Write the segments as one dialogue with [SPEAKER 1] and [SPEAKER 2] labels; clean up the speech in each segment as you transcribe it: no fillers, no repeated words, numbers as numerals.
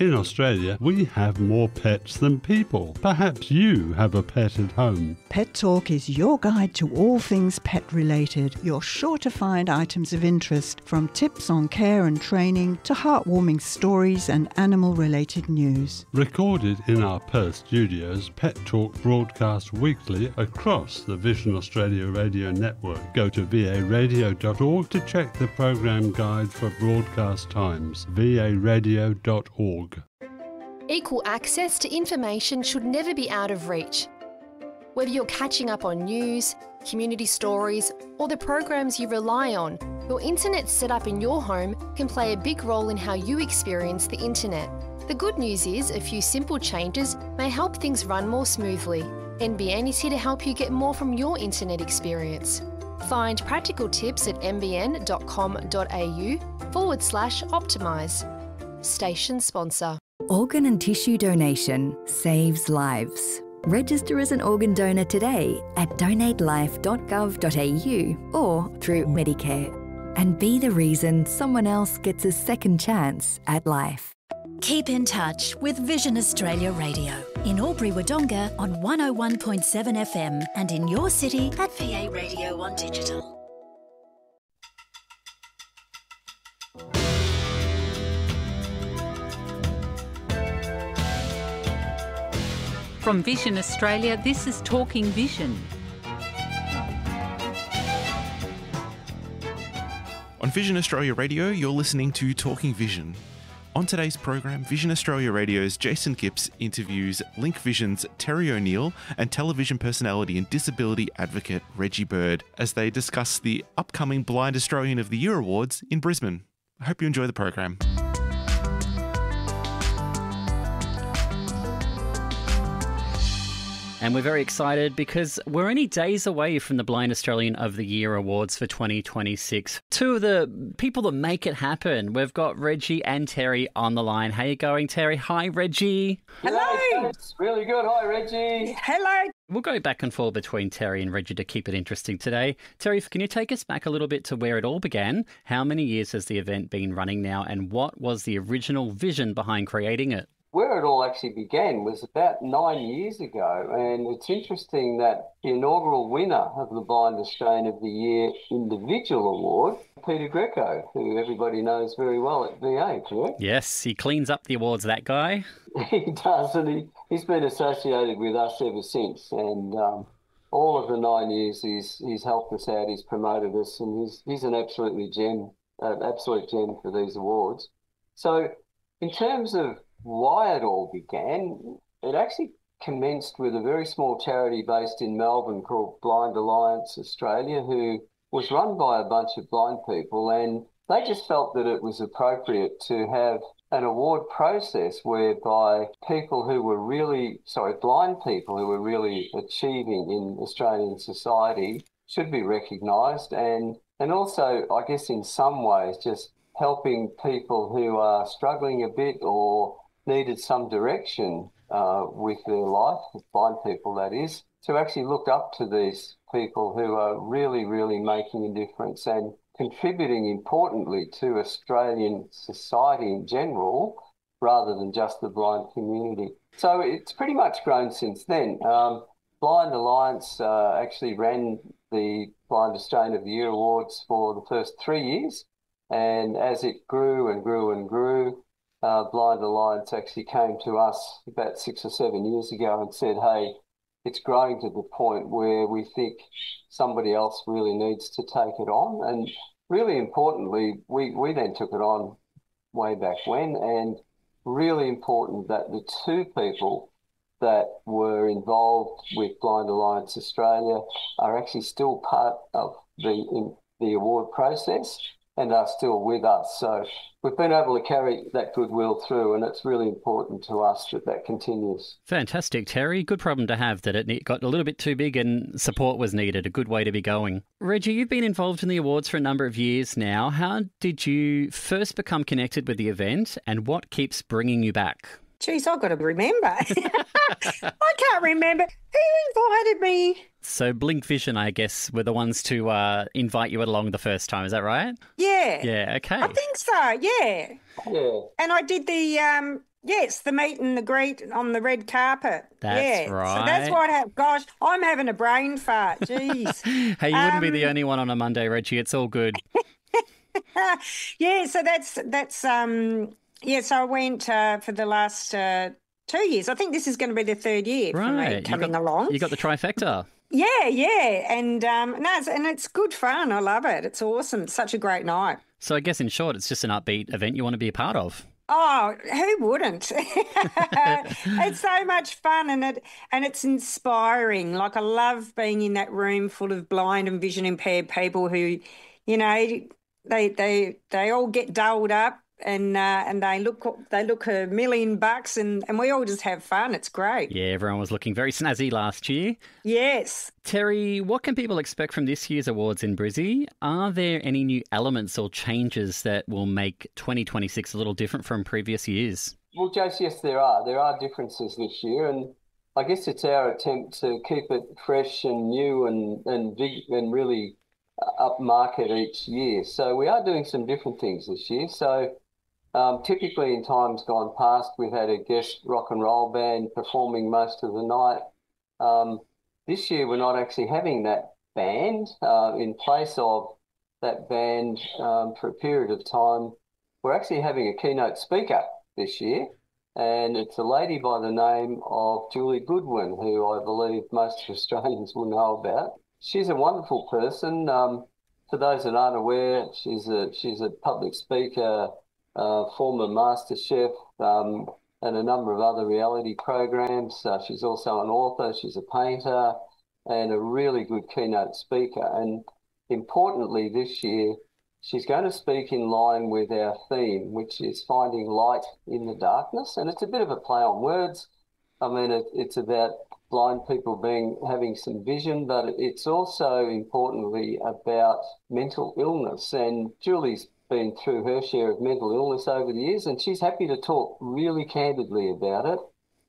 [SPEAKER 1] In Australia, we have more pets than people. Perhaps you have a pet at home.
[SPEAKER 2] Pet Talk is your guide to all things pet-related. You're sure to find items of interest, from tips on care and training to heartwarming stories and animal-related news.
[SPEAKER 1] Recorded in our Perth studios, Pet Talk broadcasts weekly across the Vision Australia radio network. Go to varadio.org to check the program guide for broadcast times. varadio.org.
[SPEAKER 3] Equal access to information should never be out of reach. Whether you're catching up on news, community stories, or the programs you rely on, your internet setup in your home can play a big role in how you experience the internet. The good news is a few simple changes may help things run more smoothly. NBN is here to help you get more from your internet experience. Find practical tips at nbn.com.au/optimise. Station sponsor.
[SPEAKER 4] Organ and tissue donation saves lives. Register as an organ donor today at donatelife.gov.au or through Medicare, and be the reason someone else gets a second chance at life.
[SPEAKER 5] Keep in touch with Vision Australia Radio in Albury-Wodonga on 101.7 FM and in your city at VA Radio on digital.
[SPEAKER 6] From Vision Australia, this is Talking Vision.
[SPEAKER 7] On Vision Australia Radio, you're listening to Talking Vision. On today's program, Vision Australia Radio's Jason Gibbs interviews Link Vision's Terry O'Neill and television personality and disability advocate Reggie Bird as they discuss the upcoming Blind Australian of the Year Awards in Brisbane. I hope you enjoy the program.
[SPEAKER 8] And we're very excited because we're only days away from the Blind Australian of the Year Awards for 2026. Two of the people that make it happen. We've got Reggie and Terry on the line. How you going, Terry? Hi, Reggie.
[SPEAKER 9] Hello. It's really good. Hi, Reggie.
[SPEAKER 2] Hello.
[SPEAKER 8] We'll go back and forth between Terry and Reggie to keep it interesting today. Terry, can you take us back a little bit to where it all began? How many years has the event been running now, and what was the original vision behind creating it?
[SPEAKER 9] Where it all actually began was about 9 years ago, and it's interesting that the inaugural winner of the Blind Australian of the Year Individual Award, Peter Greco, who everybody knows very well at VA, correct?
[SPEAKER 8] Yes, he cleans up the awards, that guy.
[SPEAKER 9] He does, and he's been associated with us ever since, and all of the 9 years he's helped us out, he's promoted us, and he's an absolute gem for these awards. So in terms of why it all began, it actually commenced with a very small charity based in Melbourne called Blind Alliance Australia, who was run by a bunch of blind people, and they just felt that it was appropriate to have an award process whereby blind people who were really achieving in Australian society should be recognised, and also, I guess in some ways, just helping people who are struggling a bit or needed some direction with their life, blind people that is, to actually look up to these people who are really, really making a difference and contributing importantly to Australian society in general, rather than just the blind community. So it's pretty much grown since then. Blind Alliance actually ran the Blind Australian of the Year Awards for the first 3 years, and as it grew and grew and grew, Blind Alliance actually came to us about 6 or 7 years ago and said, hey, it's growing to the point where we think somebody else really needs to take it on. And really importantly, we then took it on way back when, and really important that the two people that were involved with Blind Alliance Australia are actually still part of the award process and are still with us. So we've been able to carry that goodwill through, and it's really important to us that continues.
[SPEAKER 8] Fantastic, Terry. Good problem to have, that it got a little bit too big and support was needed. A good way to be going. Reggie, you've been involved in the awards for a number of years now. How did you first become connected with the event, and what keeps bringing you back?
[SPEAKER 10] Geez, I've got to remember. I can't remember. Who invited me?
[SPEAKER 8] So Blink Vision, I guess, were the ones to invite you along the first time. Is that right?
[SPEAKER 10] Yeah.
[SPEAKER 8] Yeah, okay.
[SPEAKER 10] I think so, yeah.
[SPEAKER 9] Yeah.
[SPEAKER 10] And I did the Yes, the meet and the greet on the red carpet.
[SPEAKER 8] That's right.
[SPEAKER 10] So that's what happened. Gosh, I'm having a brain fart. Jeez.
[SPEAKER 8] Hey, you wouldn't be the only one on a Monday, Reggie. It's all good.
[SPEAKER 10] Yeah, so that's so I went for the last 2 years. I think this is going to be the third year for me coming along.
[SPEAKER 8] You got the trifecta.
[SPEAKER 10] Yeah, and it's good fun. I love it. It's awesome. It's such a great night.
[SPEAKER 8] So I guess in short, it's just an upbeat event you want to be a part of.
[SPEAKER 10] Oh, who wouldn't? It's so much fun and it's inspiring. Like I love being in that room full of blind and vision impaired people who, you know, they all get dolled up and they look $1 million and we all just have fun. It's great.
[SPEAKER 8] Yeah, everyone was looking very snazzy last year.
[SPEAKER 10] Yes.
[SPEAKER 8] Terry, what can people expect from this year's awards in Brizzy? Are there any new elements or changes that will make 2026 a little different from previous years?
[SPEAKER 9] Well, Jace, yes, there are. There are differences this year, and I guess it's our attempt to keep it fresh and new and big and really upmarket each year. So we are doing some different things this year. So typically in times gone past, we've had a guest rock and roll band performing most of the night. This year we're not actually having that band. In place of that band for a period of time, we're actually having a keynote speaker this year, and it's a lady by the name of Julie Goodwin, who I believe most Australians will know about. She's a wonderful person. For those that aren't aware, she's a public speaker, former master chef, and a number of other reality programs. She's also an author, she's a painter, and a really good keynote speaker. And importantly, this year, she's going to speak in line with our theme, which is finding light in the darkness. And it's a bit of a play on words. I mean, it's about blind people having some vision, but it's also importantly about mental illness. And Julie's been through her share of mental illness over the years, and she's happy to talk really candidly about it.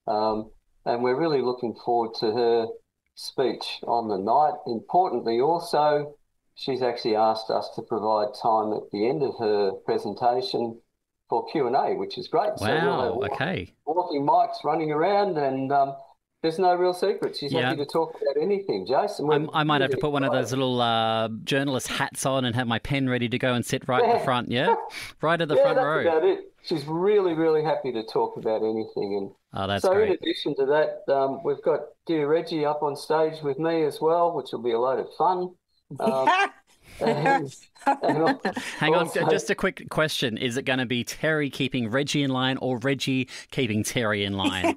[SPEAKER 9] And we're really looking forward to her speech on the night. Importantly also, she's actually asked us to provide time at the end of her presentation for Q&A, which is great.
[SPEAKER 8] Wow,
[SPEAKER 9] so we'll have
[SPEAKER 8] okay.
[SPEAKER 9] Walking mics running around, and there's no real secret. She's happy to talk about anything, Jason.
[SPEAKER 8] I might have to put one of those little journalist hats on and have my pen ready to go and sit right at the front, right at the front row.
[SPEAKER 9] That's about it. She's really, really happy to talk about anything. And
[SPEAKER 8] that's
[SPEAKER 9] so
[SPEAKER 8] great.
[SPEAKER 9] In addition to that, we've got dear Reggie up on stage with me as well, which will be a load of fun.
[SPEAKER 8] Hang on, just a quick question. Is it going to be Terry keeping Reggie in line or Reggie keeping Terry in line?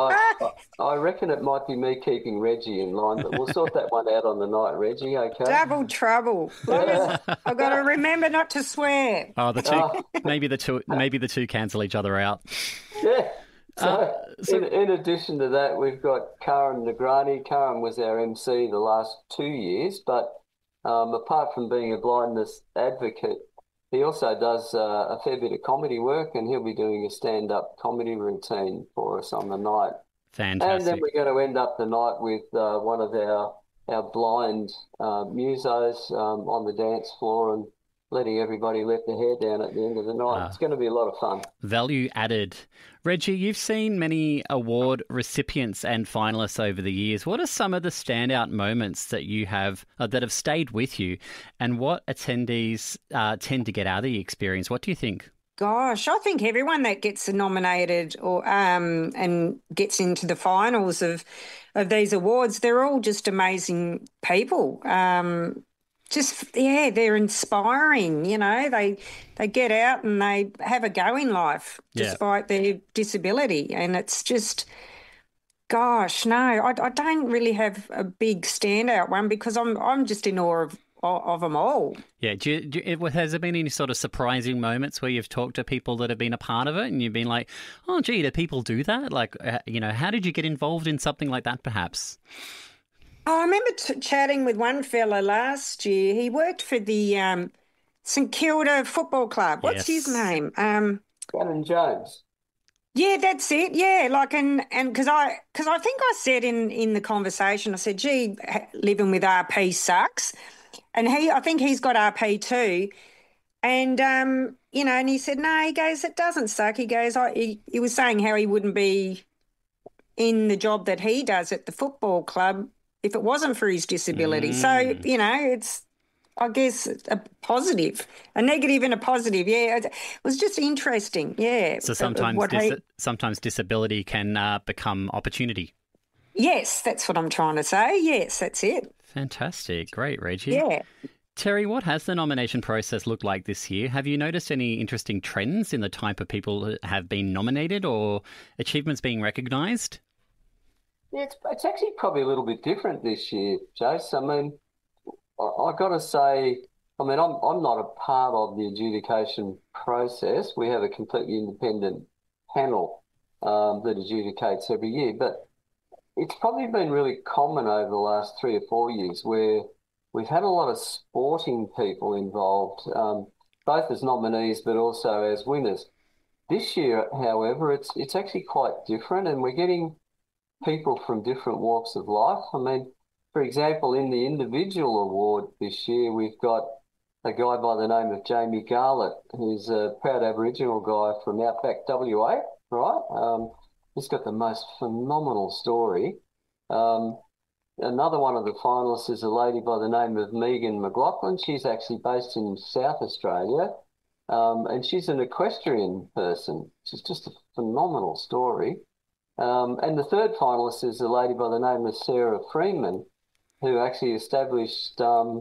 [SPEAKER 9] I reckon it might be me keeping Reggie in line, but we'll sort that one out on the night, Reggie, okay?
[SPEAKER 10] Double trouble. I've got to remember not to swear.
[SPEAKER 8] Oh, maybe the two cancel each other out.
[SPEAKER 9] Yeah. So in addition to that, we've got Karan Nagrani. Karan was our MC the last 2 years, but apart from being a blindness advocate, he also does a fair bit of comedy work, and he'll be doing a stand-up comedy routine for us on the night.
[SPEAKER 8] Fantastic.
[SPEAKER 9] And then we're going to end up the night with one of our blind musos on the dance floor and letting everybody let their hair down at the end of the night. It's going to be a lot of fun.
[SPEAKER 8] Value added. Reggie, you've seen many award recipients and finalists over the years. What are some of the standout moments that you have that have stayed with you, and what attendees tend to get out of the experience? What do you think?
[SPEAKER 10] Gosh, I think everyone that gets nominated or and gets into the finals of these awards, they're all just amazing people. They're inspiring, you know. They get out and they have a go in life despite their disability. And it's just, gosh, no, I don't really have a big standout one because I'm just in awe of them all.
[SPEAKER 8] Yeah. Has there been any sort of surprising moments where you've talked to people that have been a part of it and you've been like, oh, gee, do people do that? Like, how did you get involved in something like that perhaps?
[SPEAKER 10] I remember chatting with one fella last year. He worked for the St Kilda Football Club. What's his name?
[SPEAKER 9] Shannon Jones.
[SPEAKER 10] Yeah, that's it. Yeah, like and because I think I said in the conversation, I said, "Gee, living with RP sucks," and I think he's got RP too, and you know, and he said, no, he goes, it doesn't suck. He goes, he was saying how he wouldn't be in the job that he does at the football club if it wasn't for his disability. So, you know, it's, I guess, a positive, a negative and a positive. Yeah, it was just interesting. Yeah.
[SPEAKER 8] So sometimes disability can become opportunity.
[SPEAKER 10] Yes, that's what I'm trying to say. Yes, that's it.
[SPEAKER 8] Fantastic. Great, Reggie.
[SPEAKER 10] Yeah.
[SPEAKER 8] Terry, what has the nomination process looked like this year? Have you noticed any interesting trends in the type of people who have been nominated or achievements being recognised?
[SPEAKER 9] Yeah, it's actually probably a little bit different this year, Jace. I mean, I got to say, I mean, I'm not a part of the adjudication process. We have a completely independent panel that adjudicates every year, but it's probably been really common over the last 3 or 4 years where we've had a lot of sporting people involved, both as nominees but also as winners. This year, however, it's actually quite different, and we're getting people from different walks of life. I mean, for example, in the individual award this year, we've got a guy by the name of Jamie Garlett, who's a proud Aboriginal guy from Outback WA, right? He's got the most phenomenal story. Another one of the finalists is a lady by the name of Megan McLaughlin. She's actually based in South Australia, and she's an equestrian person. She's just a phenomenal story. And the third finalist is a lady by the name of Sarah Freeman, who actually established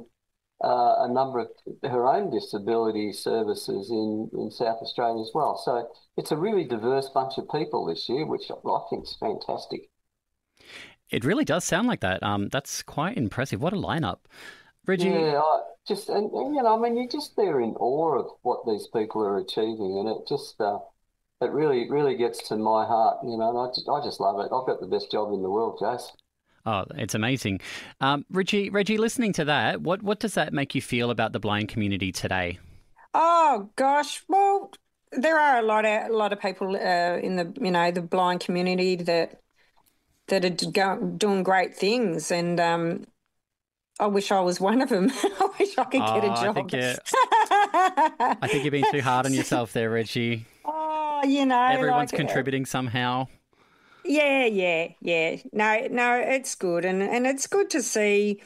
[SPEAKER 9] a number of her own disability services in South Australia as well. So it's a really diverse bunch of people this year, which I think is fantastic.
[SPEAKER 8] It really does sound like that. That's quite impressive. What a lineup. Reggie?
[SPEAKER 9] Yeah, and you know, I mean, you're just there in awe of what these people are achieving, and it just... it really gets to my heart, you know, and I just love it. I've got the best job in the world, Jace.
[SPEAKER 8] Oh, it's amazing. Reggie, listening to that, what does that make you feel about the blind community today?
[SPEAKER 10] Oh gosh, well, there are a lot of people in the, you know, the blind community that are doing great things, and I wish I was one of them. I wish I could get a job.
[SPEAKER 8] I think you're being too hard on yourself there, Reggie.
[SPEAKER 10] Oh, you know,
[SPEAKER 8] everyone's contributing somehow.
[SPEAKER 10] Yeah. No, it's good, and it's good to see.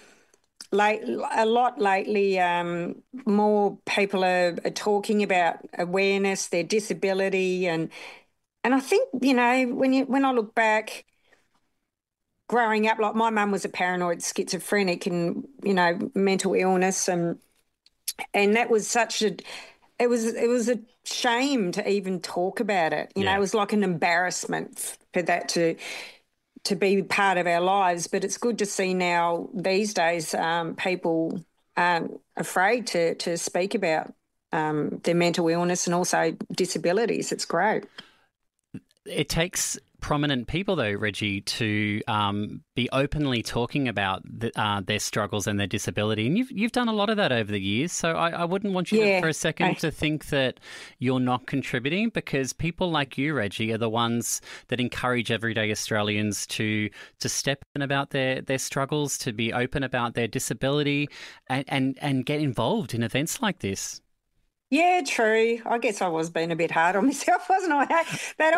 [SPEAKER 10] A lot lately, more people are talking about awareness, their disability, and I think, you know, when I look back, growing up, like my mum was a paranoid schizophrenic and, you know, mental illness, and that was such a. It was a shame to even talk about it. You know, it was like an embarrassment for that to be part of our lives. But it's good to see now these days people aren't afraid to speak about their mental illness and also disabilities. It's great.
[SPEAKER 8] It takes prominent people, though, Reggie, to be openly talking about their struggles and their disability. And you've done a lot of that over the years. So I wouldn't want you for a second to think that you're not contributing, because people like you, Reggie, are the ones that encourage everyday Australians to step in about their struggles, to be open about their disability and get involved in events like this.
[SPEAKER 10] Yeah, true. I guess I was being a bit hard on myself, wasn't I? But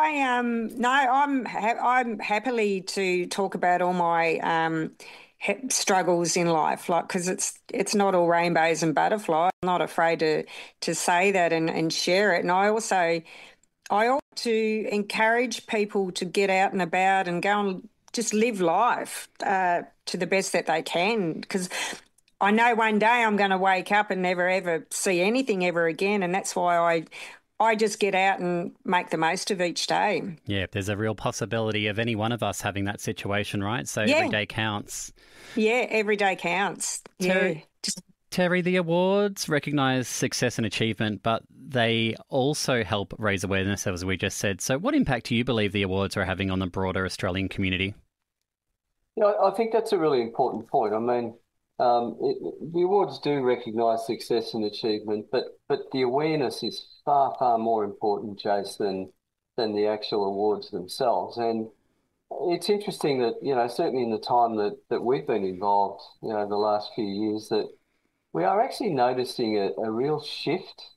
[SPEAKER 10] I'm happily to talk about all my struggles in life, like, because it's not all rainbows and butterflies. I'm not afraid to say that and share it. And I ought to encourage people to get out and about and go and just live life to the best that they can, because I know one day I'm going to wake up and never, ever see anything ever again, and that's why I just get out and make the most of each day.
[SPEAKER 8] Yeah, there's a real possibility of any one of us having that situation, right? So every day counts.
[SPEAKER 10] Yeah, every day counts.
[SPEAKER 8] Terry, the awards recognise success and achievement, but they also help raise awareness, as we just said. So what impact do you believe the awards are having on the broader Australian community?
[SPEAKER 9] You know, I think that's a really important point. I mean, the awards do recognise success and achievement, but the awareness is far, far more important, Jace, than the actual awards themselves. And it's interesting that, you know, certainly in the time that we've been involved, you know, the last few years, that we are actually noticing a real shift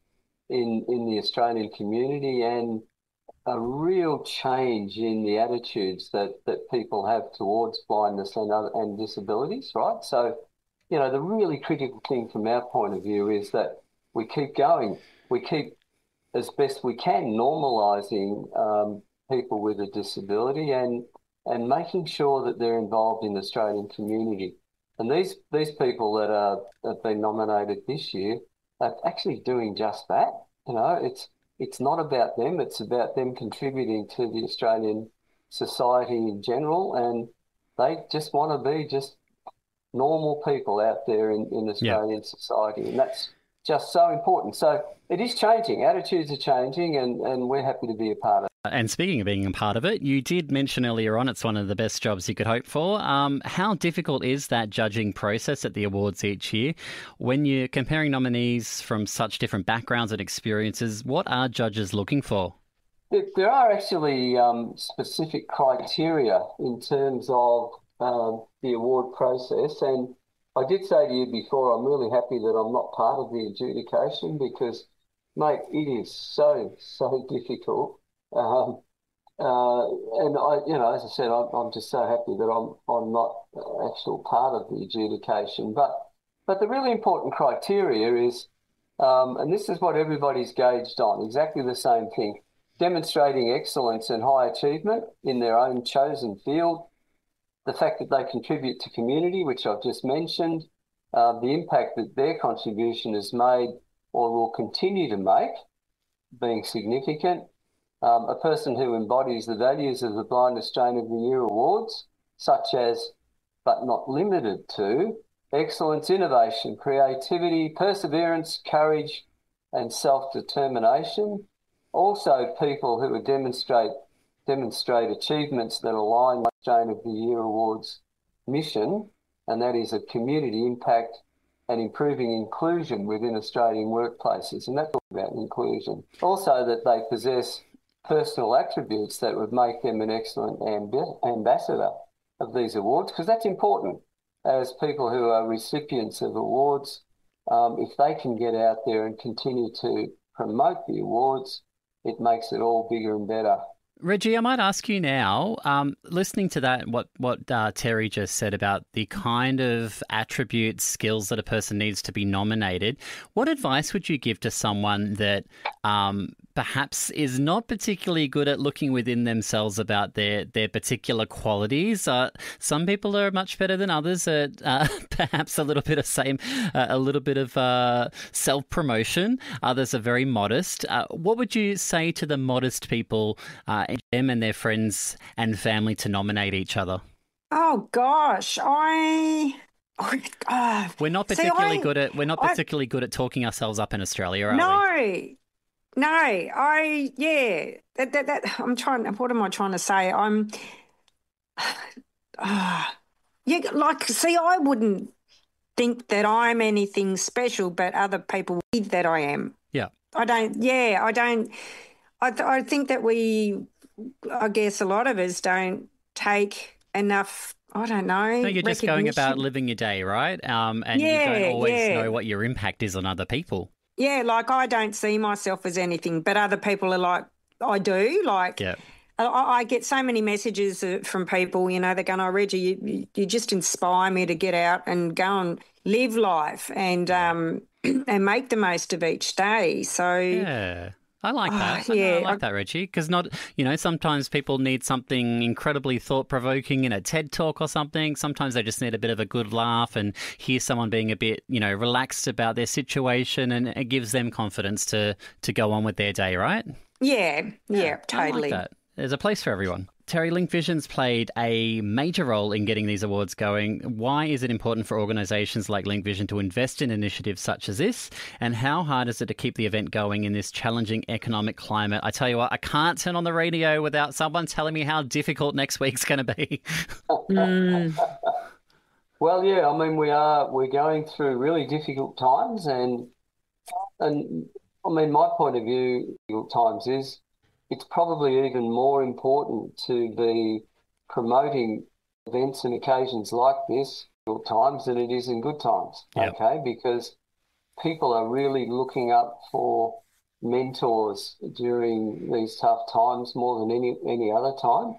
[SPEAKER 9] in the Australian community, and a real change in the attitudes that people have towards blindness and disabilities, right? So, the really critical thing from our point of view is that we keep going. We keep, as best we can, normalising people with a disability and making sure that they're involved in the Australian community. And these people that have been nominated this year are actually doing just that. It's not about them. It's about them contributing to the Australian society in general, and they just want to be just normal people out there in Australian society, and that's just so important. So it is changing. Attitudes are changing, and we're happy to be a part of it.
[SPEAKER 8] And speaking of being a part of it, you did mention earlier on it's one of the best jobs you could hope for. How difficult is that judging process at the awards each year? When you're comparing nominees from such different backgrounds and experiences, what are judges looking for?
[SPEAKER 9] There are actually specific criteria in terms of the award process. And I did say to you before, I'm really happy that I'm not part of the adjudication because, mate, it is so difficult. And I, as I said, I'm just so happy that I'm not actual part of the adjudication. But the really important criteria is, and this is what everybody's gauged on, exactly the same thing, demonstrating excellence and high achievement in their own chosen field, the fact that they contribute to community, which I've just mentioned, the impact that their contribution has made or will continue to make, being significant, a person who embodies the values of the Blind Australian of the Year awards, such as, but not limited to, excellence, innovation, creativity, perseverance, courage, and self-determination. Also, people who demonstrate achievements that align with the Australian of the Year awards mission, and that is a community impact and improving inclusion within Australian workplaces. And that's all about inclusion. Also, that they possess personal attributes that would make them an excellent ambassador of these awards, because that's important. As people who are recipients of awards, if they can get out there and continue to promote the awards, it makes it all bigger and better.
[SPEAKER 8] Reggie, I might ask you now, listening to that, what Terry just said about the kind of attributes, skills that a person needs to be nominated, what advice would you give to someone that perhaps is not particularly good at looking within themselves about their particular qualities? Some people are much better than others at perhaps a little bit of self-promotion. Others are very modest. What would you say to the modest people, them and their friends and family, to nominate each other?
[SPEAKER 10] Oh gosh,
[SPEAKER 8] we're not particularly good at talking ourselves up in Australia, are we?
[SPEAKER 10] No, I'm trying. What am I trying to say? I wouldn't think that I'm anything special, but other people think that I am.
[SPEAKER 8] Yeah.
[SPEAKER 10] I don't. I think that I guess a lot of us don't take enough. I don't know.
[SPEAKER 8] No, you're just going about living your day, right? And you don't always know what your impact is on other people.
[SPEAKER 10] Yeah, like I don't see myself as anything, but other people are like, I do. Like,
[SPEAKER 8] yeah.
[SPEAKER 10] I get so many messages from people, they're going, oh, Reggie, you just inspire me to get out and go and live life and and make the most of each day. So
[SPEAKER 8] yeah. I like that. I like that, Reggie, because sometimes people need something incredibly thought-provoking in a TED Talk or something. Sometimes they just need a bit of a good laugh and hear someone being a bit, relaxed about their situation, and it gives them confidence to go on with their day, right?
[SPEAKER 10] Yeah, totally.
[SPEAKER 8] I like that. There's a place for everyone. Terry, Link Vision's played a major role in getting these awards going. Why is it important for organisations like Link Vision to invest in initiatives such as this? And how hard is it to keep the event going in this challenging economic climate? I tell you what, I can't turn on the radio without someone telling me how difficult next week's going to be.
[SPEAKER 9] Well, yeah, I mean, we're going through really difficult times, and I mean, my point of view, difficult times is, it's probably even more important to be promoting events and occasions like this in good times than it is in good times, okay? Because people are really looking up for mentors during these tough times more than any other time.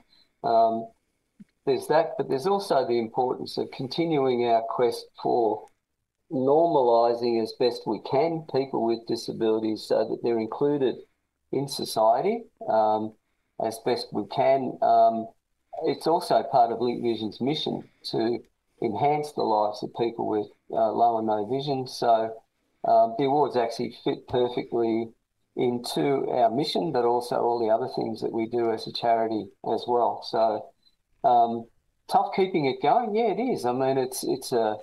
[SPEAKER 9] There's that, but there's also the importance of continuing our quest for normalising as best we can people with disabilities so that they're included in society as best we can. It's also part of Link Vision's mission to enhance the lives of people with low and no vision. So the awards actually fit perfectly into our mission, but also all the other things that we do as a charity as well. So tough keeping it going. Yeah, it is. I mean, it's a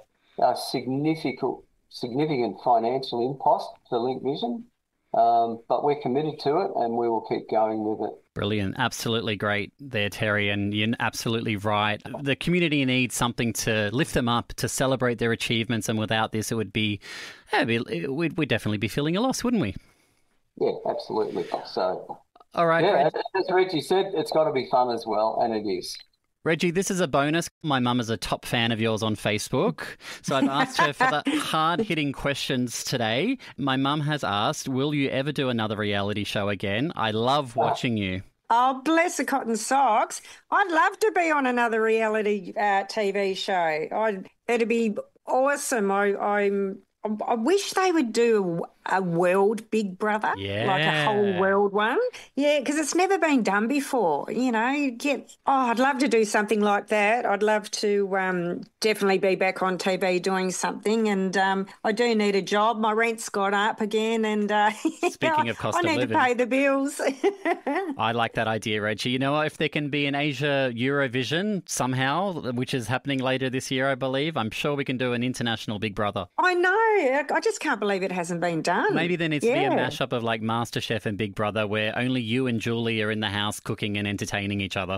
[SPEAKER 9] significant financial impost for Link Vision, but we're committed to it and we will keep going with it.
[SPEAKER 8] Brilliant. Absolutely great there, Terry. And you're absolutely right. The community needs something to lift them up, to celebrate their achievements. And without this, it would be, we'd definitely be feeling a loss, wouldn't we?
[SPEAKER 9] Yeah, absolutely. So,
[SPEAKER 8] all right.
[SPEAKER 9] Yeah, as Reggie said, it's got to be fun as well. And it is.
[SPEAKER 8] Reggie, this is a bonus. My mum is a top fan of yours on Facebook. So I've asked her for the hard-hitting questions today. My mum has asked, will you ever do another reality show again? I love watching you.
[SPEAKER 10] Oh, bless the cotton socks. I'd love to be on another reality TV show. It'd be awesome. I wish they would do a world Big Brother, like a whole world one. Yeah, because it's never been done before, you know. I'd love to do something like that. I'd love to definitely be back on TV doing something. And I do need a job. My rent's got up again. And
[SPEAKER 8] speaking of cost of living,
[SPEAKER 10] I need to pay the bills.
[SPEAKER 8] I like that idea, Reggie. You know, if there can be an Asia Eurovision somehow, which is happening later this year, I believe, I'm sure we can do an international Big Brother.
[SPEAKER 10] I know. I just can't believe it hasn't been done.
[SPEAKER 8] Maybe there needs to be a mashup of like MasterChef and Big Brother where only you and Julie are in the house cooking and entertaining each other.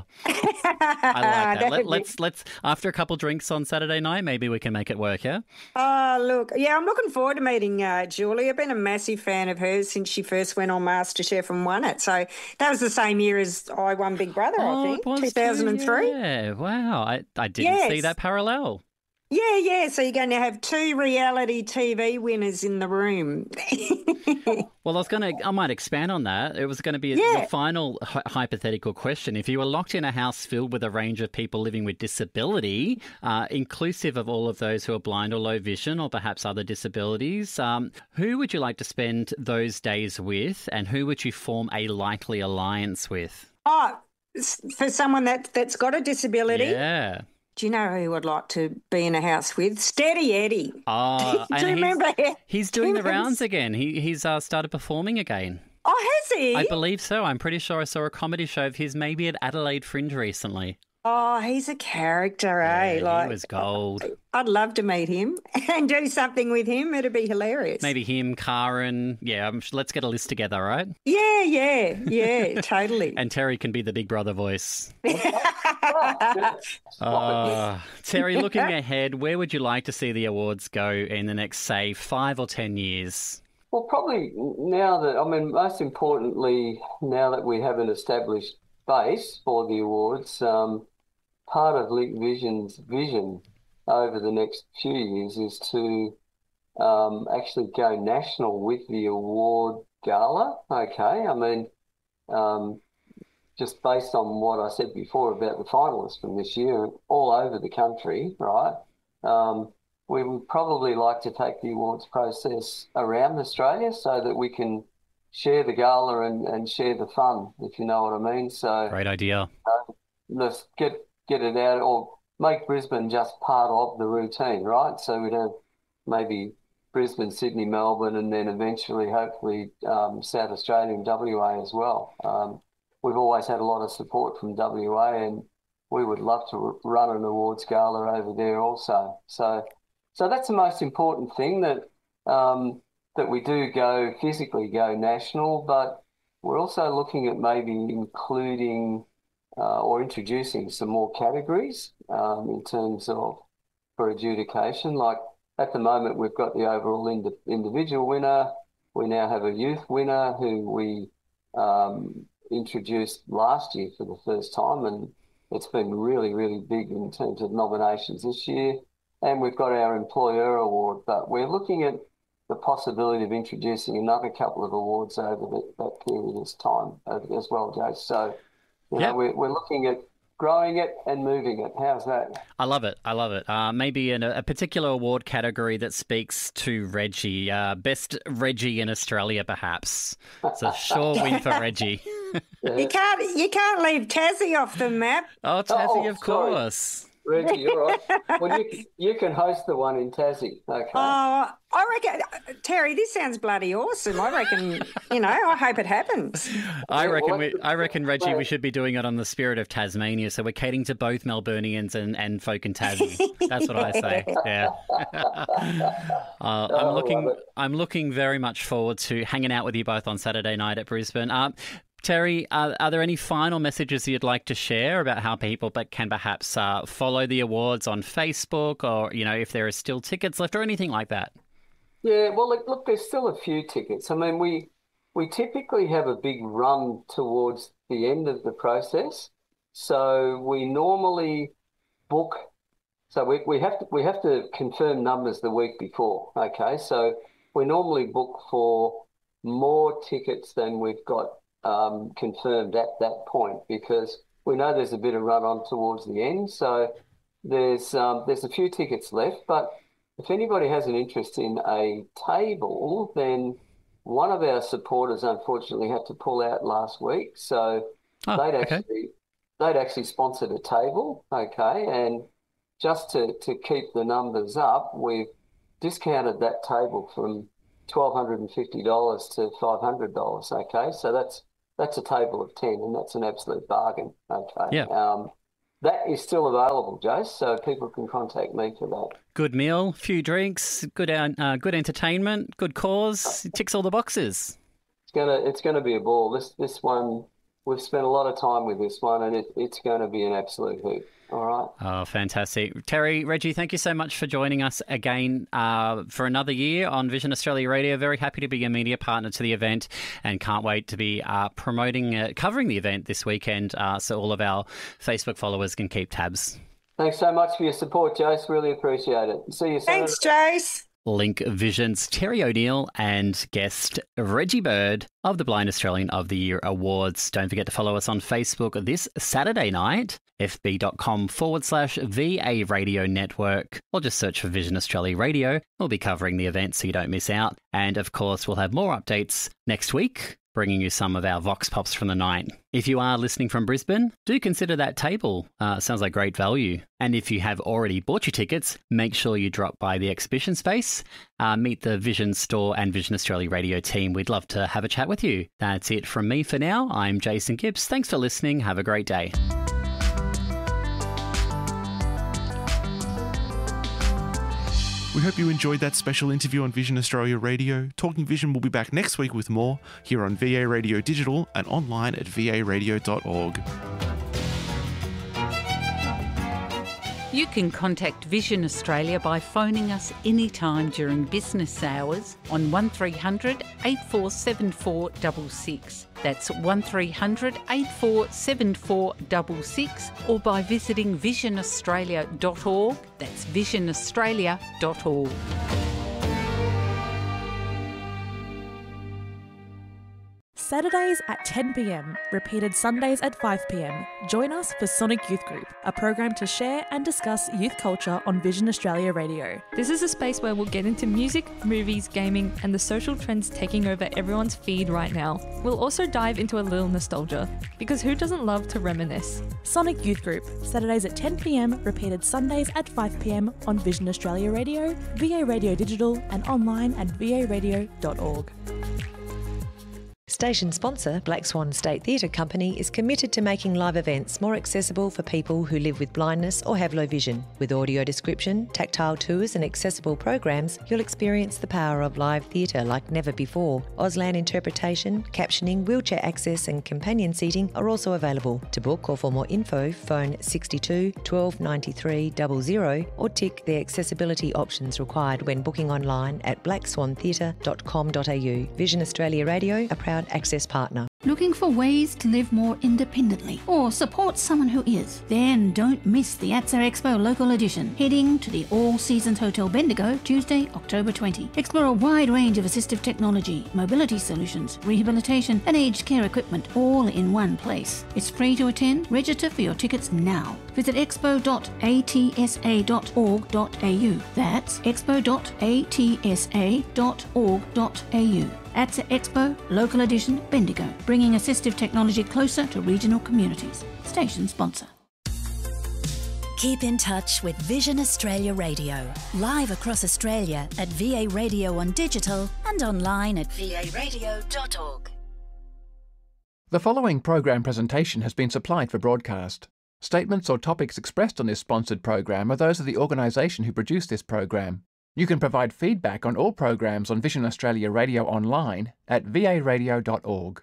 [SPEAKER 8] I like that. Let's after a couple drinks on Saturday night, maybe we can make it work, yeah?
[SPEAKER 10] Oh, look. Yeah, I'm looking forward to meeting Julie. I've been a massive fan of hers since she first went on MasterChef and won it. So that was the same year as I won Big Brother, I think,
[SPEAKER 8] it was
[SPEAKER 10] 2003.
[SPEAKER 8] Yeah, wow. I didn't see that parallel.
[SPEAKER 10] Yeah. So you're going to have 2 reality TV winners in the room.
[SPEAKER 8] Well, I might expand on that. It was going to be your final hypothetical question. If you were locked in a house filled with a range of people living with disability, inclusive of all of those who are blind or low vision or perhaps other disabilities, who would you like to spend those days with and who would you form a likely alliance with?
[SPEAKER 10] Oh, for someone that's got a disability?
[SPEAKER 8] Yeah.
[SPEAKER 10] Do you know who I'd like to be in a house with? Steady Eddie.
[SPEAKER 8] Oh,
[SPEAKER 10] do you remember?
[SPEAKER 8] He's doing the rounds again. He's started performing again.
[SPEAKER 10] Oh, has he?
[SPEAKER 8] I believe so. I'm pretty sure I saw a comedy show of his maybe at Adelaide Fringe recently.
[SPEAKER 10] Oh, he's a character, eh?
[SPEAKER 8] He was gold.
[SPEAKER 10] I'd love to meet him and do something with him. It'd be hilarious.
[SPEAKER 8] Maybe him, Karen. Yeah, let's get a list together, right?
[SPEAKER 10] Yeah, totally.
[SPEAKER 8] And Terry can be the Big Brother voice. Terry, looking ahead, where would you like to see the awards go in the next, say, 5 or 10 years?
[SPEAKER 9] Well, probably most importantly, now that we have an established base for the awards, part of Link Vision's vision over the next few years is to actually go national with the award gala. Okay, I mean, just based on what I said before about the finalists from this year, all over the country, right? We would probably like to take the awards process around Australia so that we can share the gala and share the fun, if you know what I mean. So
[SPEAKER 8] great idea.
[SPEAKER 9] Let's get it out, or make Brisbane just part of the routine, right? So we'd have maybe Brisbane, Sydney, Melbourne, and then eventually, hopefully, South Australia and WA as well. We've always had a lot of support from WA, and we would love to run an awards gala over there also. So that's the most important thing, that we do physically go national, but we're also looking at maybe including or introducing some more categories in terms of for adjudication. Like at the moment, we've got the overall individual winner. We now have a youth winner who we introduced last year for the first time, and it's been really, really big in terms of nominations this year. And we've got our employer award, but we're looking at the possibility of introducing another couple of awards over that period of time as well, Jace. So, we're looking at growing it and moving it. How's that?
[SPEAKER 8] I love it. Maybe in a particular award category that speaks to Reggie. Best Reggie in Australia, perhaps. It's a sure win for Reggie.
[SPEAKER 10] You can't leave Tassie off the map.
[SPEAKER 8] Oh, Tassie, of course.
[SPEAKER 9] Reggie, you're right. Well, you can host the one in Tassie, okay?
[SPEAKER 10] Oh, I reckon, Terry, this sounds bloody awesome. I reckon, I hope it happens.
[SPEAKER 8] I reckon, Reggie, we should be doing it on the Spirit of Tasmania, so we're catering to both Melburnians and folk in Tassie. That's what I say. Yeah. I'm looking very much forward to hanging out with you both on Saturday night at Brisbane. Terry, are there any final messages you'd like to share about how people can perhaps follow the awards on Facebook, or, if there are still tickets left or anything like that?
[SPEAKER 9] Yeah, well, look, there's still a few tickets. I mean, we typically have a big run towards the end of the process. So we normally book. So we have to confirm numbers the week before. Okay, so we normally book for more tickets than we've got confirmed at that point, because we know there's a bit of run on towards the end. So there's a few tickets left, but if anybody has an interest in a table, then one of our supporters unfortunately had to pull out last week. So they'd actually sponsored a table, okay, and just to keep the numbers up, we've discounted that table from $1,250 to $500. Okay, so that's a table of 10, and that's an absolute bargain. Okay.
[SPEAKER 8] Yeah.
[SPEAKER 9] That is still available, Jace, so people can contact me for that.
[SPEAKER 8] Good meal, few drinks, good entertainment, good cause. It ticks all the boxes.
[SPEAKER 9] It's gonna be a ball. This one, we've spent a lot of time with this one, and it's going to be an absolute hoot. All right.
[SPEAKER 8] Oh, fantastic. Terry, Reggie, thank you so much for joining us again for another year on Vision Australia Radio. Very happy to be a media partner to the event, and can't wait to be covering the event this weekend, so all of our Facebook followers can keep tabs.
[SPEAKER 9] Thanks so much for your support, Jace. Really appreciate it. See you soon.
[SPEAKER 10] Thanks, Jace.
[SPEAKER 8] Link Vision's Terry O'Neill and guest Reggie Bird of the Blind Australian of the Year Awards. Don't forget to follow us on Facebook this Saturday night, fb.com/VA Radio Network, or just search for Vision Australia Radio. We'll be covering the event so you don't miss out. And of course, we'll have more updates next week, bringing you some of our Vox Pops from the night. If you are listening from Brisbane, do consider that table. Sounds like great value. And if you have already bought your tickets, make sure you drop by the exhibition space, meet the Vision Store and Vision Australia Radio team. We'd love to have a chat with you. That's it from me for now. I'm Jason Gibbs. Thanks for listening. Have a great day.
[SPEAKER 7] We hope you enjoyed that special interview on Vision Australia Radio. Talking Vision will be back next week with more here on VA Radio Digital and online at varadio.org.
[SPEAKER 6] You can contact Vision Australia by phoning us anytime during business hours on 1300 847466. That's 1300 847466, or by visiting visionaustralia.org. That's visionaustralia.org.
[SPEAKER 11] Saturdays at 10 p.m, repeated Sundays at 5 p.m. Join us for Sonic Youth Group, a program to share and discuss youth culture on Vision Australia Radio.
[SPEAKER 12] This is a space where we'll get into music, movies, gaming, and the social trends taking over everyone's feed right now. We'll also dive into a little nostalgia, because who doesn't love to reminisce?
[SPEAKER 11] Sonic Youth Group, Saturdays at 10 p.m, repeated Sundays at 5 p.m. on Vision Australia Radio, VA Radio Digital, and online at varadio.org.
[SPEAKER 13] Station sponsor Black Swan State Theatre Company is committed to making live events more accessible for people who live with blindness or have low vision. With audio description, tactile tours and accessible programs, you'll experience the power of live theatre like never before. Auslan interpretation, captioning, wheelchair access and companion seating are also available. To book or for more info, phone 62 12 93 00 or tick the accessibility options required when booking online at blackswantheatre.com.au. Vision Australia Radio, a proud Access partner.
[SPEAKER 14] Looking for ways to live more independently or support someone who is? Then don't miss the ATSA Expo Local Edition. Heading to the All Seasons Hotel Bendigo Tuesday, October 20. Explore a wide range of assistive technology, mobility solutions, rehabilitation and aged care equipment all in one place. It's free to attend. Register for your tickets now. Visit expo.atsa.org.au. That's expo.atsa.org.au. ATSA Expo Local Edition Bendigo, bringing assistive technology closer to regional communities. Station sponsor.
[SPEAKER 5] Keep in touch with Vision Australia Radio, live across Australia at VA Radio on digital and online at varadio.org.
[SPEAKER 15] The following program presentation has been supplied for broadcast. Statements or topics expressed on this sponsored program are those of the organisation who produced this program. You can provide feedback on all programs on Vision Australia Radio online at varadio.org.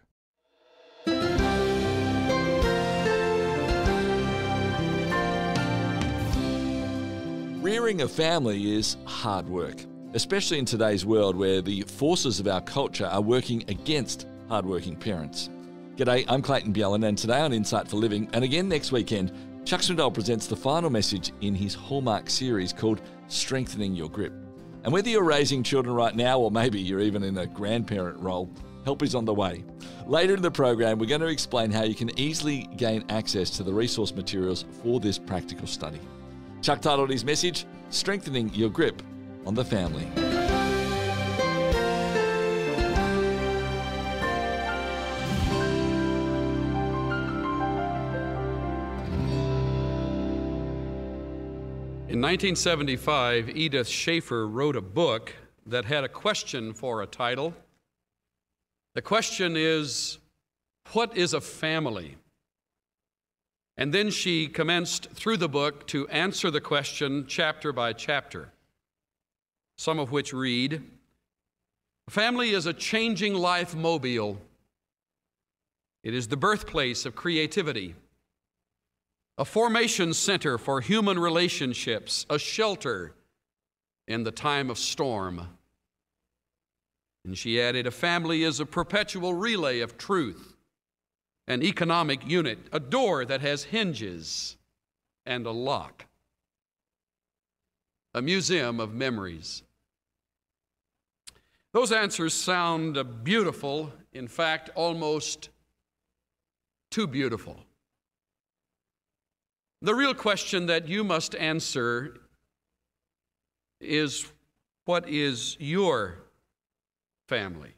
[SPEAKER 16] Rearing a family is hard work, especially in today's world where the forces of our culture are working against hardworking parents. G'day, I'm Clayton Bjelland, and today on Insight for Living, and again next weekend, Chuck Swindoll presents the final message in his Hallmark series called Strengthening Your Grip. And whether you're raising children right now or maybe you're even in a grandparent role, help is on the way. Later in the program, we're going to explain how you can easily gain access to the resource materials for this practical study. Chuck titled his message, Strengthening Your Grip on the Family.
[SPEAKER 17] In 1975, Edith Schaefer wrote a book that had a question for a title. The question is, what is a family? And then she commenced through the book to answer the question chapter by chapter, some of which read, "A family is a changing life mobile. It is the birthplace of creativity, a formation center for human relationships, a shelter in the time of storm." And she added, "A family is a perpetual relay of truth, an economic unit, a door that has hinges and a lock, a museum of memories." Those answers sound beautiful, in fact, almost too beautiful. The real question that you must answer is, what is your family?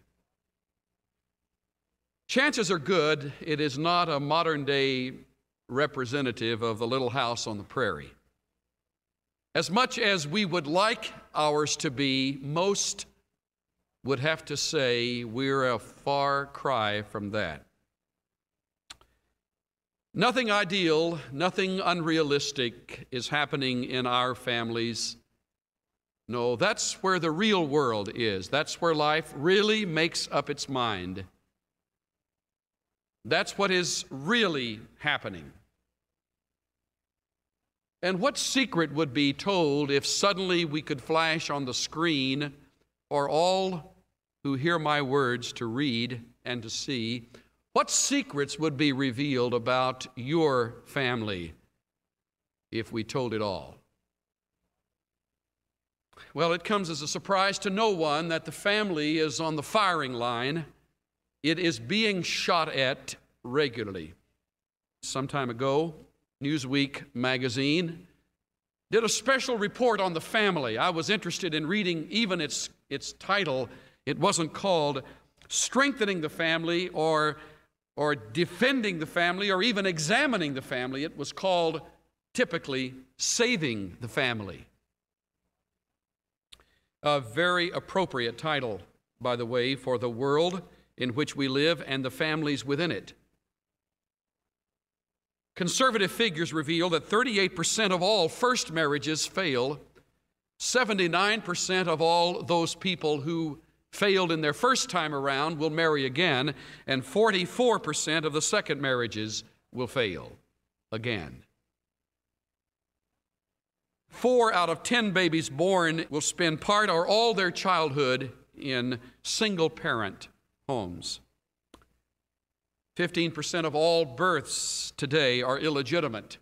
[SPEAKER 17] Chances are good it is not a modern-day representative of the little house on the prairie. As much as we would like ours to be, most would have to say we're a far cry from that. Nothing ideal, nothing unrealistic is happening in our families. No, that's where the real world is. That's where life really makes up its mind. That's what is really happening. And what secret would be told if suddenly we could flash on the screen for all who hear my words to read and to see? What secrets would be revealed about your family if we told it all? Well, it comes as a surprise to no one that the family is on the firing line. It is being shot at regularly. Some time ago, Newsweek magazine did a special report on the family. I was interested in reading even its title. It wasn't called Strengthening the Family or defending the family or even examining the family. It was called, typically, Saving the Family. A very appropriate title, by the way, for the world in which we live and the families within it. Conservative figures reveal that 38% of all first marriages fail, 79% of all those people who failed in their first time around will marry again, and 44% of the second marriages will fail again. 4 out of 10 babies born will spend part or all their childhood in single-parent homes. 15% of all births today are illegitimate.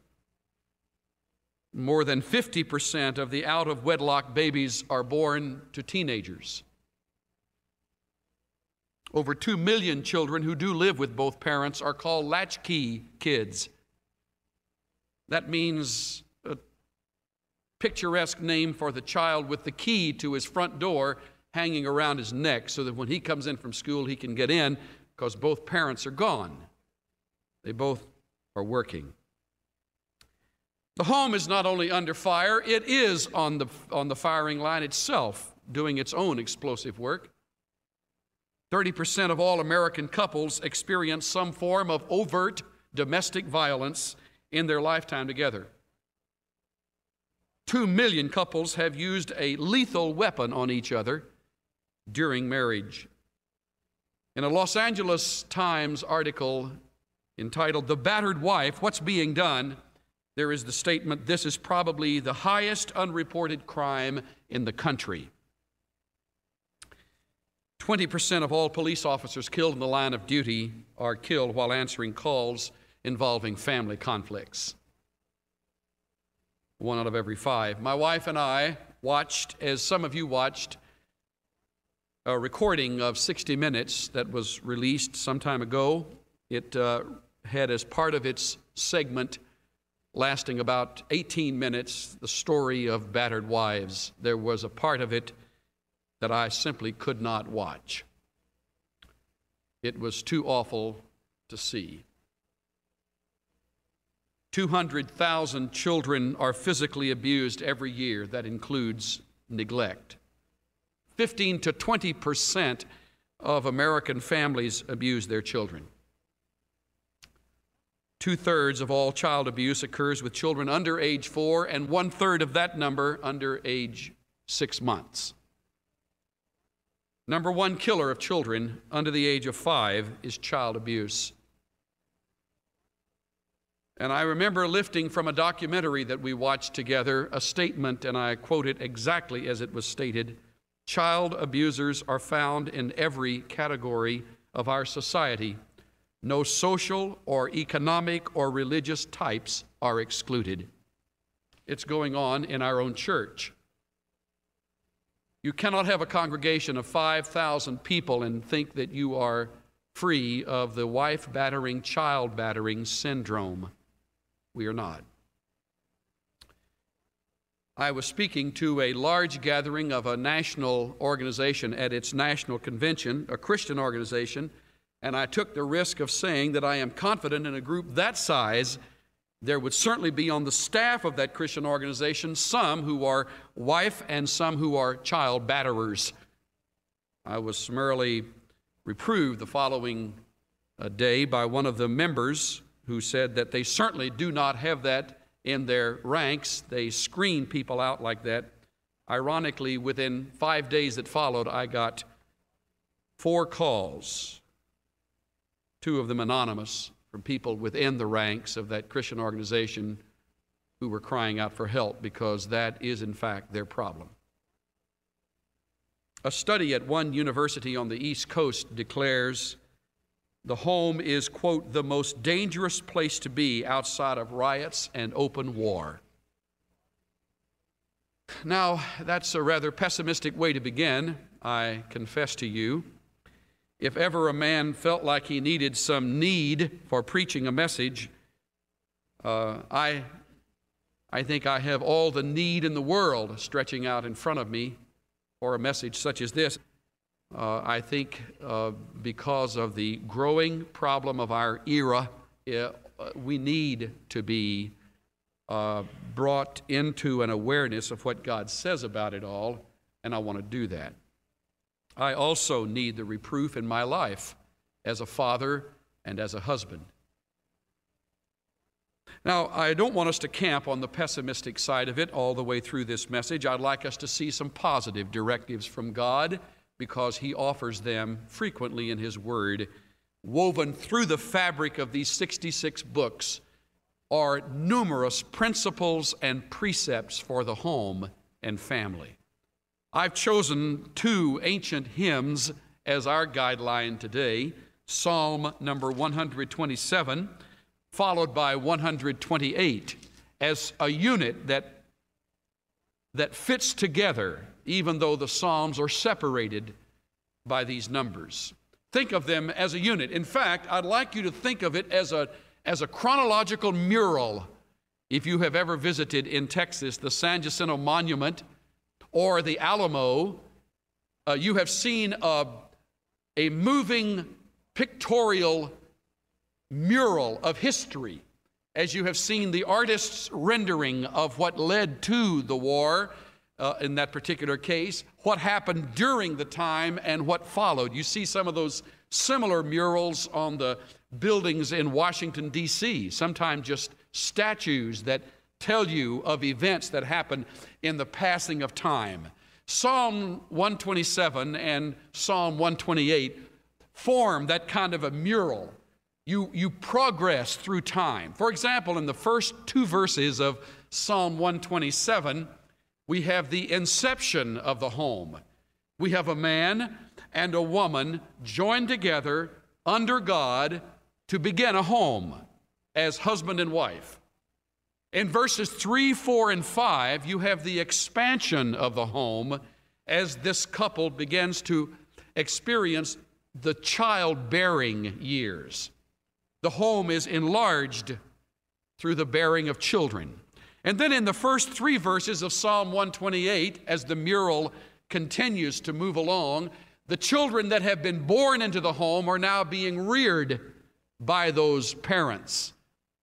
[SPEAKER 17] More than 50% of the out-of-wedlock babies are born to teenagers. Over 2 million children who do live with both parents are called latchkey kids. That means a picturesque name for the child with the key to his front door hanging around his neck so that when he comes in from school he can get in because both parents are gone. They both are working. The home is not only under fire, it is on the firing line itself, doing its own explosive work. 30% of all American couples experience some form of overt domestic violence in their lifetime together. 2 million couples have used a lethal weapon on each other during marriage. In a Los Angeles Times article entitled "The Battered Wife, What's Being Done?" there is the statement, "This is probably the highest unreported crime in the country." 20% of all police officers killed in the line of duty are killed while answering calls involving family conflicts. 1 out of every 5. My wife and I watched, as some of you watched, a recording of 60 Minutes that was released some time ago. It had as part of its segment lasting about 18 minutes the story of battered wives. There was a part of it that I simply could not watch. It was too awful to see. 200,000 children are physically abused every year. That includes neglect. 15 to 20% of American families abuse their children. 2/3 of all child abuse occurs with children under age 4, and 1/3 of that number under age 6 months. Number one killer of children under the age of 5 is child abuse. And I remember lifting from a documentary that we watched together a statement, and I quote it exactly as it was stated: "Child abusers are found in every category of our society. No social or economic or religious types are excluded." It's going on in our own church. You cannot have a congregation of 5,000 people and think that you are free of the wife battering, child battering syndrome. We are not. I was speaking to a large gathering of a national organization at its national convention, a Christian organization, and I took the risk of saying that I am confident in a group that size, there would certainly be on the staff of that Christian organization some who are wife and some who are child batterers. I was summarily reproved the following day by one of the members who said that they certainly do not have that in their ranks. They screen people out like that. Ironically, within 5 days that followed, I got 4 calls, 2 of them anonymous, from people within the ranks of that Christian organization who were crying out for help because that is, in fact, their problem. A study at one university on the East Coast declares the home is, quote, "the most dangerous place to be outside of riots and open war." Now, that's a rather pessimistic way to begin, I confess to you. If ever a man felt like he needed some need for preaching a message, I think I have all the need in the world stretching out in front of me for a message such as this. I think because of the growing problem of our era, we need to be brought into an awareness of what God says about it all, and I want to do that. I also need the reproof in my life as a father and as a husband. Now, I don't want us to camp on the pessimistic side of it all the way through this message. I'd like us to see some positive directives from God because He offers them frequently in His Word. Woven through the fabric of these 66 books are numerous principles and precepts for the home and family. I've chosen 2 ancient hymns as our guideline today, Psalm number 127, followed by 128, as a unit that fits together, even though the Psalms are separated by these numbers. Think of them as a unit. In fact, I'd like you to think of it as a chronological mural. If you have ever visited in Texas the San Jacinto Monument or the Alamo, you have seen a moving pictorial mural of history, as you have seen the artist's rendering of what led to the war, in that particular case, what happened during the time and what followed. You see some of those similar murals on the buildings in Washington, D.C., sometimes just statues that tell you of events that happened in the passing of time. Psalm 127 and Psalm 128 form that kind of a mural. You progress through time. For example, in the first two verses of Psalm 127, we have the inception of the home. We have a man and a woman joined together under God to begin a home as husband and wife. In verses 3, 4, and 5, you have the expansion of the home as this couple begins to experience the childbearing years. The home is enlarged through the bearing of children. And then in the first three verses of Psalm 128, as the mural continues to move along, the children that have been born into the home are now being reared by those parents.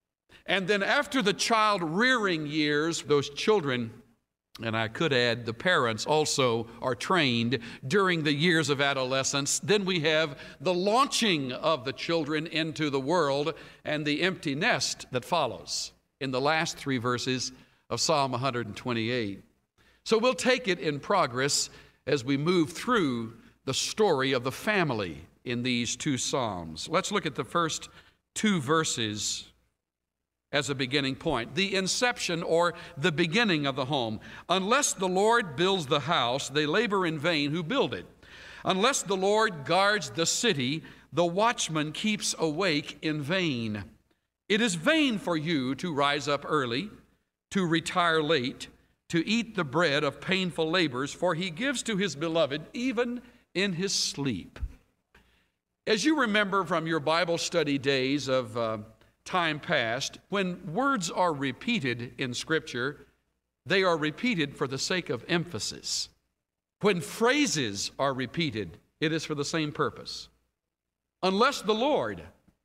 [SPEAKER 17] And then after the child rearing years, those children, and I could add the parents also, are trained during the years of adolescence. Then we have the launching of the children into the world and the empty nest that follows in the last three verses of Psalm 128. So we'll take it in progress as we move through the story of the family in these two Psalms. Let's look at the first two verses as a beginning point. The inception, or the beginning of the home. Unless the Lord builds the house, they labor in vain who build it. Unless the Lord guards the city, the watchman keeps awake in vain. It is vain for you to rise up early, to retire late, to eat the bread of painful labors, for he gives to his beloved even in his sleep. As you remember from your Bible study days of time past, when words are repeated in Scripture, they are repeated for the sake of emphasis. When phrases are repeated, it is for the same purpose. Unless the Lord,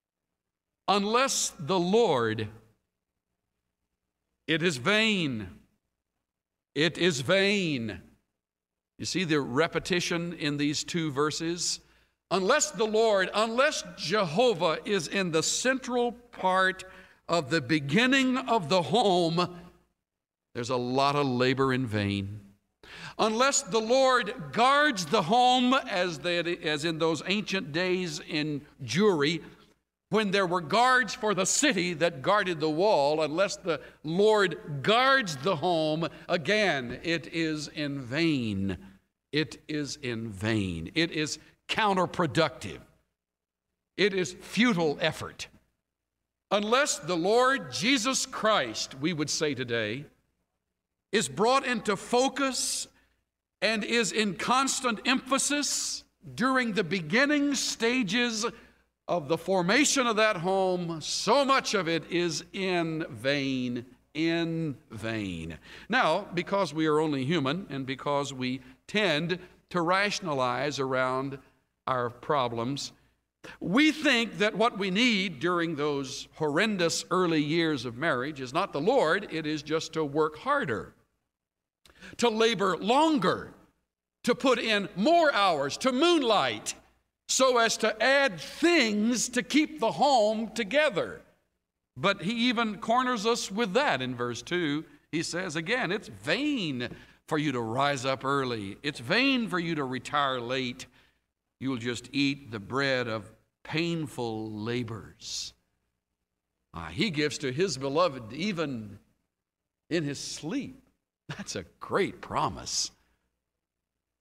[SPEAKER 17] it is vain. It is vain. You see the repetition in these two verses? Unless the Lord, unless Jehovah is in the central part of the beginning of the home, there's a lot of labor in vain. Unless the Lord guards the home, as in those ancient days in Jewry, when there were guards for the city that guarded the wall, unless the Lord guards the home, again, it is in vain. It is in vain. It is counterproductive. It is futile effort. Unless the Lord Jesus Christ, we would say today, is brought into focus and is in constant emphasis during the beginning stages of the formation of that home, so much of it is in vain, in vain. Now, because we are only human and because we tend to rationalize around our problems, we think that what we need during those horrendous early years of marriage is not the Lord, it is just to work harder, to labor longer, to put in more hours, to moonlight, so as to add things to keep the home together. But he even corners us with that in verse 2. He says, again, it's vain for you to rise up early. It's vain for you to retire late. You'll just eat the bread of painful labors. He gives to his beloved even in his sleep. That's a great promise.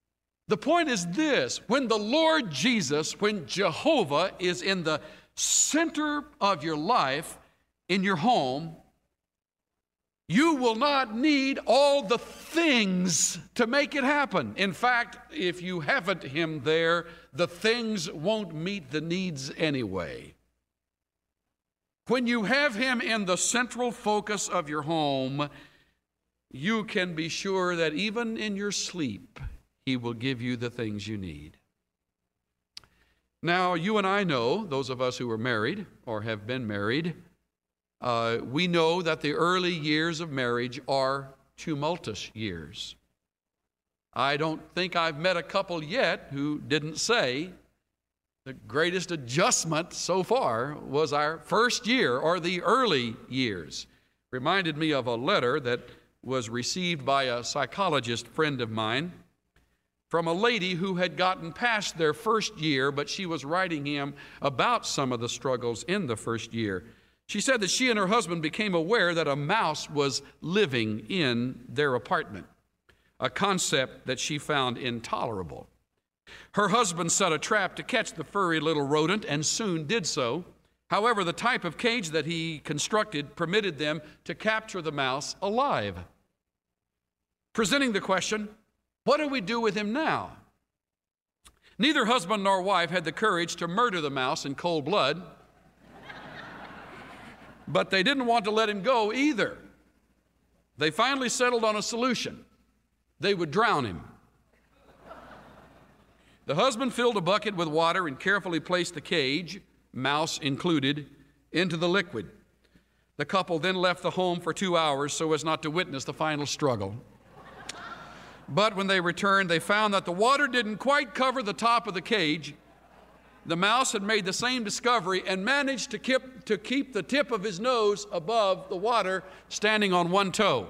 [SPEAKER 17] The point is this: when the Lord Jesus, when Jehovah is in the center of your life, in your home, you will not need all the things to make it happen. In fact, if you haven't Him there, the things won't meet the needs anyway. When you have Him in the central focus of your home, you can be sure that even in your sleep, He will give you the things you need. Now, you and I know, those of us who are married or have been married, we know that the early years of marriage are tumultuous years. I don't think I've met a couple yet who didn't say the greatest adjustment so far was our first year or the early years. Reminded me of a letter that was received by a psychologist friend of mine from a lady who had gotten past their first year, but she was writing him about some of the struggles in the first year. She said that she and her husband became aware that a mouse was living in their apartment, a concept that she found intolerable. Her husband set a trap to catch the furry little rodent and soon did so. However, the type of cage that he constructed permitted them to capture the mouse alive. Presenting the question, what do we do with him now? Neither husband nor wife had the courage to murder the mouse in cold blood, but they didn't want to let him go either. They finally settled on a solution. They would drown him. The husband filled a bucket with water and carefully placed the cage, mouse included, into the liquid. The couple then left the home for 2 hours so as not to witness the final struggle. But when they returned, they found that the water didn't quite cover the top of the cage. The mouse had made the same discovery and managed to keep the tip of his nose above the water, standing on one toe.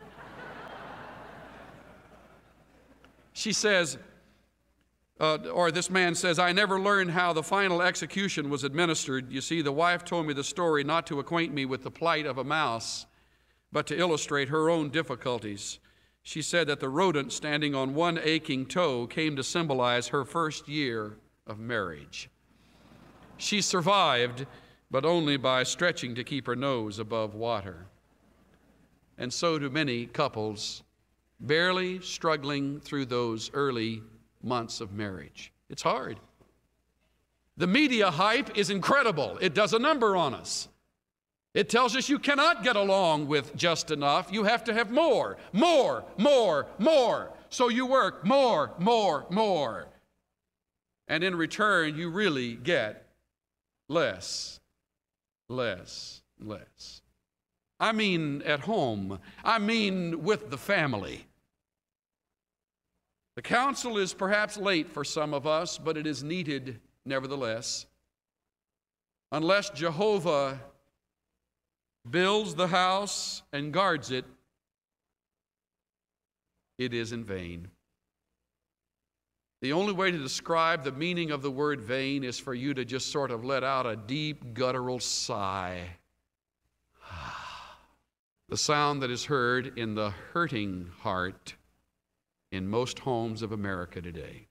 [SPEAKER 17] She says, this man says, I never learned how the final execution was administered. You see, the wife told me the story not to acquaint me with the plight of a mouse, but to illustrate her own difficulties. She said that the rodent standing on one aching toe came to symbolize her first year of marriage. She survived, but only by stretching to keep her nose above water. And so do many couples, barely struggling through those early months of marriage. It's hard. The media hype is incredible. It does a number on us. It tells us you cannot get along with just enough. You have to have more, more, more, more. So you work more, more, more. And in return, you really get less, less, less. I mean at home. I mean with the family. The counsel is perhaps late for some of us, but it is needed nevertheless. Unless Jehovah builds the house and guards it, it is in vain. The only way to describe the meaning of the word vain is for you to just sort of let out a deep guttural sigh. The sound that is heard in the hurting heart in most homes of America today.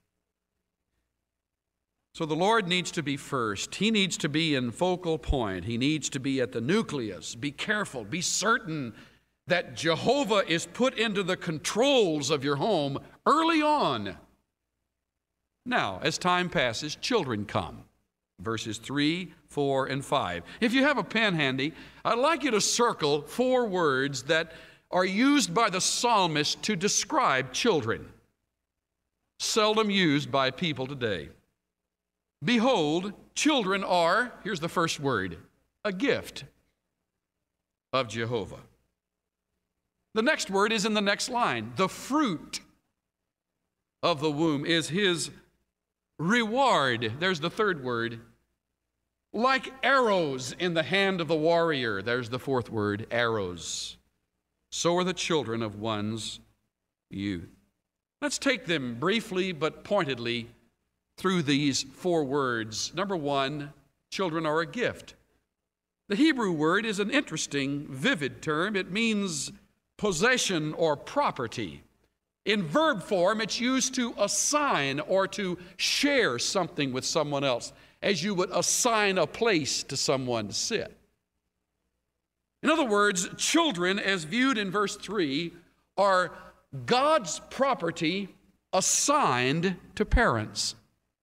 [SPEAKER 17] So the Lord needs to be first. He needs to be in focal point. He needs to be at the nucleus. Be careful. Be certain that Jehovah is put into the controls of your home early on. Now, as time passes, children come. Verses 3, 4, and 5. If you have a pen handy, I'd like you to circle 4 words that are used by the psalmist to describe children, seldom used by people today. Behold, children are, here's the first word, a gift of Jehovah. The next word is in the next line. The fruit of the womb is his reward. There's the third word. Like arrows in the hand of the warrior. There's the fourth word, arrows. So are the children of one's youth. Let's take them briefly but pointedly through these 4 words. Number 1, children are a gift. The Hebrew word is an interesting, vivid term. It means possession or property. In verb form, it's used to assign or to share something with someone else, as you would assign a place to someone to sit. In other words, children, as viewed in verse 3, are God's property assigned to parents.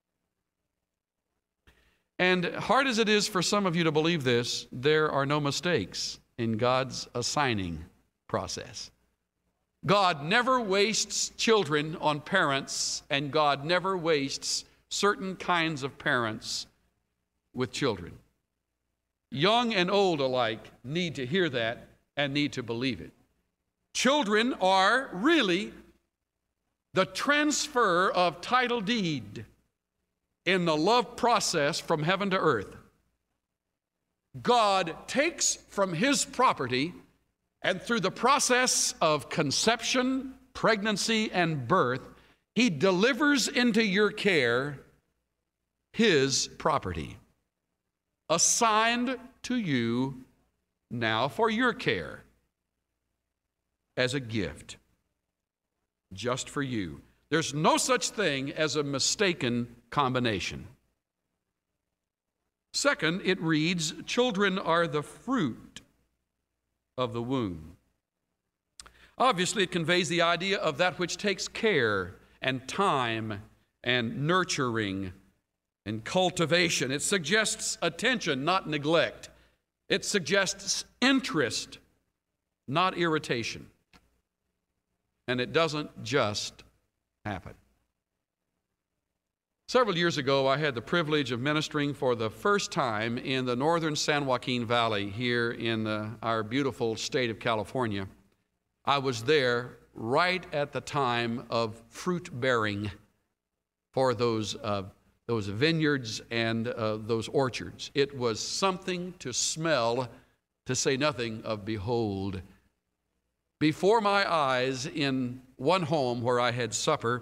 [SPEAKER 17] And hard as it is for some of you to believe this, there are no mistakes in God's assigning process. God never wastes children on parents, and God never wastes certain kinds of parents with children. Young and old alike need to hear that and need to believe it. Children are really the transfer of title deed in the love process from heaven to earth. God takes from His property, and through the process of conception, pregnancy, and birth, He delivers into your care His property, assigned to you now for your care as a gift, just for you. There's no such thing as a mistaken combination. Second, it reads, children are the fruit of the womb. Obviously, it conveys the idea of that which takes care and time and nurturing and cultivation. It suggests attention, not neglect. It suggests interest, not irritation. And it doesn't just happen. Several years ago, I had the privilege of ministering for the first time in the northern San Joaquin Valley here in our beautiful state of California. I was there right at the time of fruit bearing for those vineyards and those orchards. It was something to smell, to say nothing of behold. Before my eyes, in one home where I had supper,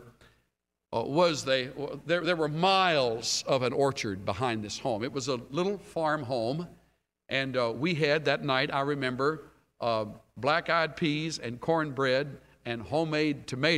[SPEAKER 17] there were miles of an orchard behind this home. It was a little farm home, and we had that night, I remember, black-eyed peas and cornbread and homemade tomatoes.